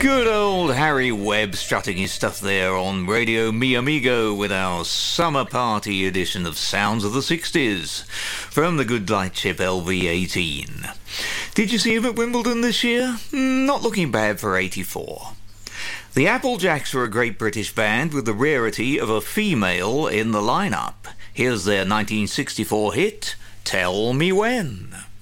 Good old Harry Webb strutting his stuff there on Radio Mi Amigo with our summer party edition of Sounds of the 60s from the good light ship LV-18. Did you see him at Wimbledon this year? Not looking bad for 84. The Applejacks were a great British band with the rarity of a female in the lineup. Here's their 1964 hit, Tell Me When.